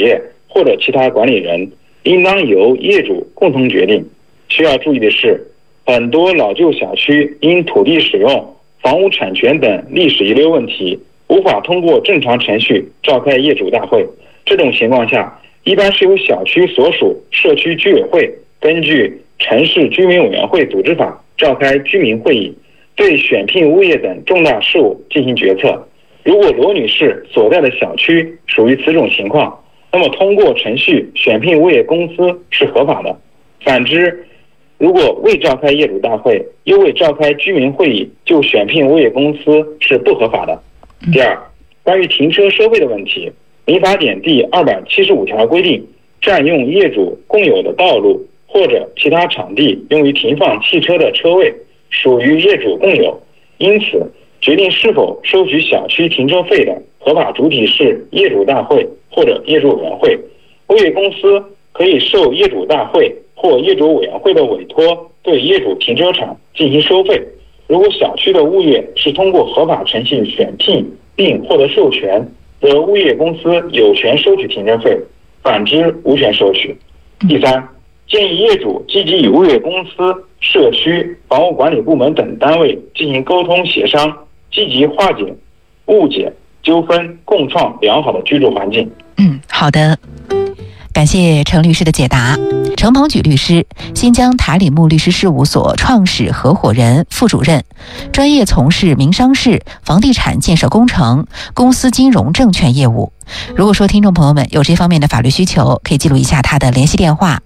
业或者其他管理人，应当由业主共同决定。需要注意的是，很多老旧小区因土地使用、房屋产权等历史遗留问题，无法通过正常程序召开业主大会。这种情况下，一般是由小区所属社区居委会根据城市居民委员会组织法召开居民会议，对选聘物业等重大事务进行决策。如果罗女士所在的小区属于此种情况，那么通过程序选聘物业公司是合法的。反之，如果未召开业主大会，又未召开居民会议就选聘物业公司是不合法的。第二，关于停车收费的问题，民法典第275条规定，占用业主共有的道路或者其他场地用于停放汽车的车位属于业主共有，因此决定是否收取小区停车费的合法主体是业主大会或者业主委员会。物业公司可以受业主大会或业主委员会的委托，对业主停车场进行收费。如果小区的物业是通过合法程序选聘并获得授权，则物业公司有权收取停车费，反之无权收取。第三，建议业主积极与物业公司、社区、房屋管理部门等单位进行沟通协商，积极化解误解纠纷，共创良好的居住环境。 好的，感谢程律师的解答。程鹏举律师，新疆塔里木律师事务所创始合伙人、副主任，专业从事民商事、房地产建设工程、公司金融证券业务。如果说听众朋友们有这方面的法律需求，可以记录一下他的联系电话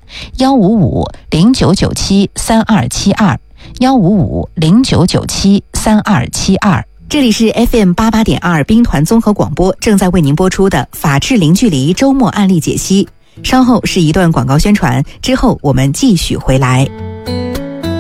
：155-0997-3272 155-0997-3272。这里是 FM88.2 兵团综合广播，正在为您播出的法治零距离周末案例解析。稍后是一段广告宣传，之后我们继续回来。